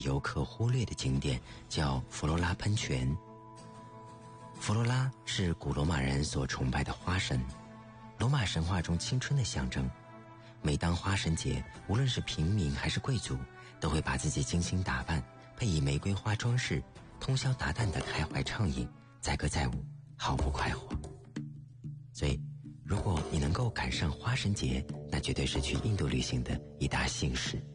游客忽略的景点叫弗罗拉喷泉。弗罗拉是古罗马人所崇拜的花神，罗马神话中青春的象征。每当花神节，无论是平民还是贵族，都会把自己精心打扮，配以玫瑰花装饰，通宵达旦地开怀畅饮，载歌载舞，毫不快活。所以如果你能够赶上花神节，那绝对是去印度旅行的一大幸事。